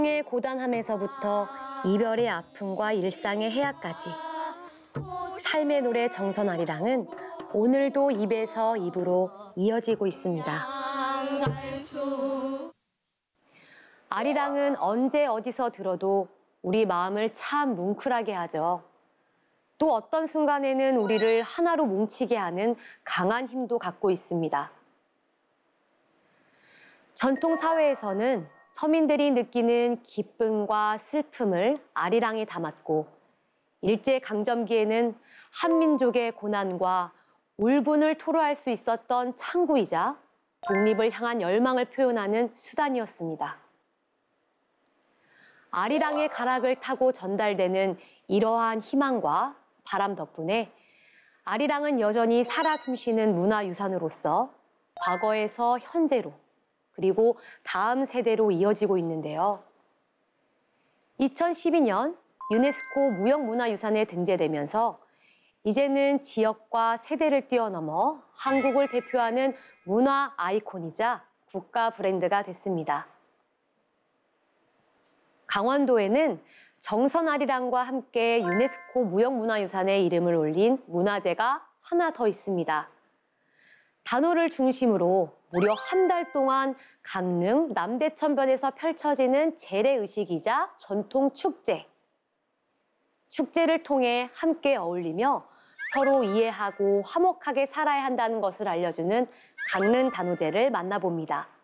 의 고단함에서부터 이별의 아픔과 일상의 해악까지 삶의 노래 정선아리랑은 오늘도 입에서 입으로 이어지고 있습니다. 아리랑은 언제 어디서 들어도 우리 마음을 참 뭉클하게 하죠. 또 어떤 순간에는 우리를 하나로 뭉치게 하는 강한 힘도 갖고 있습니다. 전통 사회에서는 서민들이 느끼는 기쁨과 슬픔을 아리랑에 담았고, 일제강점기에는 한민족의 고난과 울분을 토로할 수 있었던 창구이자 독립을 향한 열망을 표현하는 수단이었습니다. 아리랑의 가락을 타고 전달되는 이러한 희망과 바람 덕분에 아리랑은 여전히 살아 숨쉬는 문화유산으로서 과거에서 현재로 그리고 다음 세대로 이어지고 있는데요. 2012년 유네스코 무형문화유산에 등재되면서 이제는 지역과 세대를 뛰어넘어 한국을 대표하는 문화 아이콘이자 국가 브랜드가 됐습니다. 강원도에는 정선아리랑과 함께 유네스코 무형문화유산에 이름을 올린 문화재가 하나 더 있습니다. 단오를 중심으로 무려 한 달 동안 강릉 남대천변에서 펼쳐지는 재래의식이자 전통 축제. 축제를 통해 함께 어울리며 서로 이해하고 화목하게 살아야 한다는 것을 알려주는 강릉 단오제를 만나봅니다.